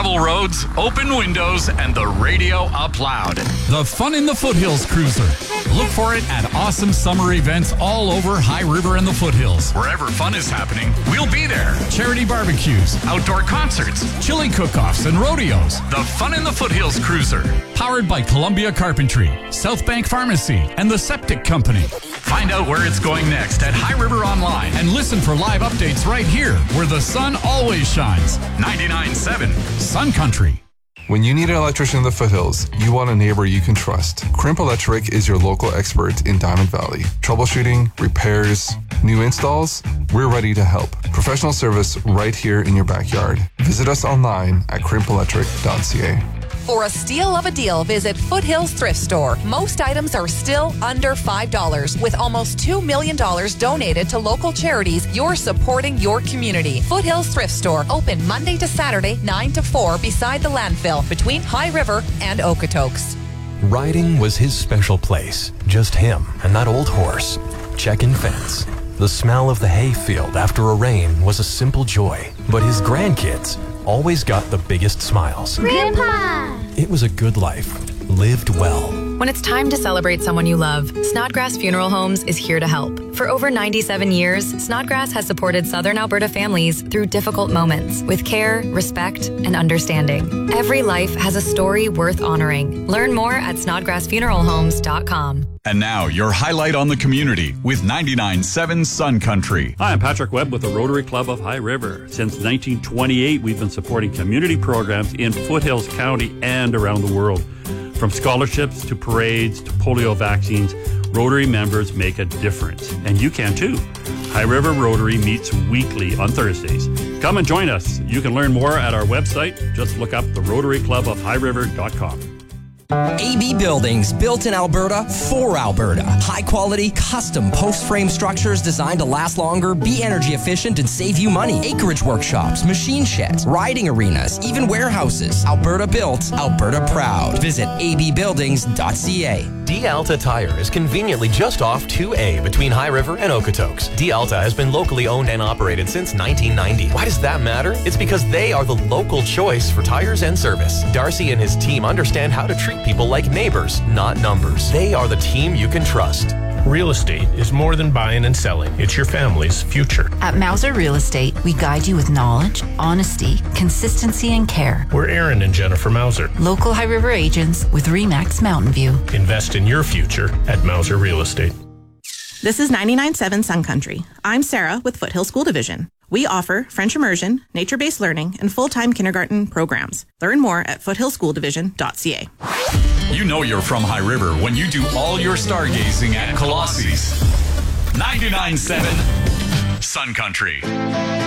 level roads, open windows, and the radio up loud. The Fun in the Foothills Cruiser. Look for it at awesome summer events all over High River and the Foothills. Wherever fun is happening, we'll be there. Charity barbecues, outdoor concerts, chili cook-offs, and rodeos. The Fun in the Foothills Cruiser. Powered by Columbia Carpentry, South Bank Pharmacy, and the Septic Company. Find out where it's going next at High River Online and listen for live updates right here where the sun always shines. 99.7 Sun Country. When you need an electrician in the Foothills, you want a neighbor you can trust. Crimp Electric is your local expert in Diamond Valley. Troubleshooting, repairs, new installs, we're ready to help. Professional service right here in your backyard. Visit us online at crimpelectric.ca. For a steal of a deal, visit Foothills Thrift Store. Most items are still under $5. With almost $2 million donated to local charities, you're supporting your community. Foothills Thrift Store, open Monday to Saturday, 9 to 4, beside the landfill, between High River and Okotoks. Riding was his special place. Just him and that old horse. Check-in fence. The smell of the hay field after a rain was a simple joy. But his grandkids always got the biggest smiles. Grandpa! It was a good life, lived well. When it's time to celebrate someone you love, Snodgrass Funeral Homes is here to help. For over 97 years, Snodgrass has supported Southern Alberta families through difficult moments with care, respect, and understanding. Every life has a story worth honoring. Learn more at snodgrassfuneralhomes.com. And now, your highlight on the community with 99.7 Sun Country. Hi, I'm Patrick Webb with the Rotary Club of High River. Since 1928, we've been supporting community programs in Foothills County and around the world. From scholarships to parades to polio vaccines, Rotary members make a difference. And you can too. High River Rotary meets weekly on Thursdays. Come and join us. You can learn more at our website. Just look up the Rotary Club of highriver.com. AB Buildings, built in Alberta for Alberta. High quality, custom post frame structures designed to last longer, be energy efficient, and save you money. Acreage workshops, machine sheds, riding arenas, even warehouses. Alberta built, Alberta proud. Visit abbuildings.ca. D-Alta Tire is conveniently just off 2A between High River and Okotoks. D-Alta has been locally owned and operated since 1990. Why does that matter? It's because they are the local choice for tires and service. Darcy and his team understand how to treat people like neighbors, not numbers. They are the team you can trust. Real estate is more than buying and selling. It's your family's future. At Mauser Real Estate, we guide you with knowledge, honesty, consistency, and care. We're Aaron and Jennifer Mauser. Local High River agents with RE/MAX Mountain View. Invest in your future at Mauser Real Estate. This is 99.7 Sun Country. I'm Sarah with Foothill School Division. We offer French immersion, nature-based learning, and full-time kindergarten programs. Learn more at foothillschooldivision.ca. You know you're from High River when you do all your stargazing at Colossi's. 99.7 Sun Country.